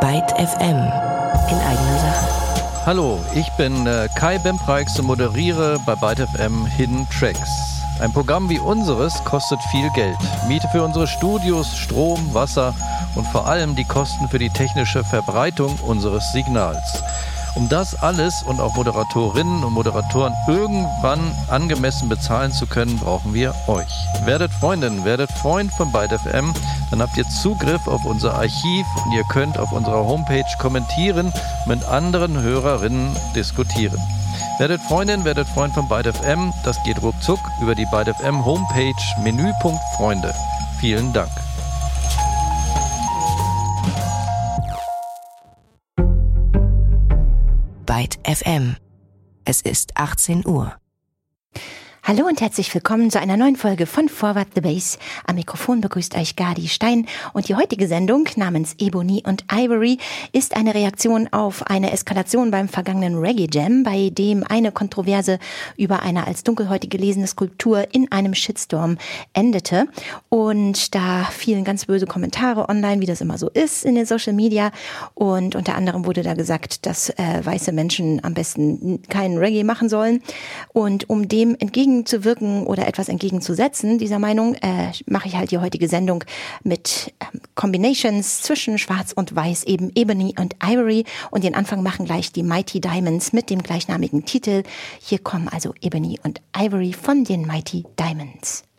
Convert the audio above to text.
Byte FM in eigener Sache. Hallo, ich bin Kai Bempreix und moderiere bei Byte FM Hidden Tracks. Ein Programm wie unseres kostet viel Geld. Miete für unsere Studios, Strom, Wasser und vor allem die Kosten für die technische Verbreitung unseres Signals. Um das alles und auch Moderatorinnen und Moderatoren irgendwann angemessen bezahlen zu können, brauchen wir euch. Werdet Freundin, werdet Freund von Byte FM, dann habt ihr Zugriff auf unser Archiv und ihr könnt auf unserer Homepage kommentieren, mit anderen Hörerinnen diskutieren. Werdet Freundin, werdet Freund von Byte FM, das geht ruckzuck über die Byte FM Homepage, Menüpunkt Freunde. Vielen Dank. Byte FM. Es ist 18 Uhr. Hallo und herzlich willkommen zu einer neuen Folge von Forward the Bass. Am Mikrofon begrüßt euch Gadi Stein und die heutige Sendung namens Ebony und Ivory ist eine Reaktion auf eine Eskalation beim vergangenen Reggae Jam, bei dem eine Kontroverse über eine als dunkelhäutig gelesene Skulptur in einem Shitstorm endete. Und da fielen ganz böse Kommentare online, wie das immer so ist in den Social Media. Und unter anderem wurde da gesagt, dass weiße Menschen am besten keinen Reggae machen sollen. Und um dem entgegenzuwirken oder etwas entgegenzusetzen, dieser Meinung, mache ich halt die heutige Sendung mit Combinations zwischen Schwarz und Weiß, eben Ebony und Ivory. Und den Anfang machen gleich die Mighty Diamonds mit dem gleichnamigen Titel. Hier kommen also Ebony und Ivory von den Mighty Diamonds.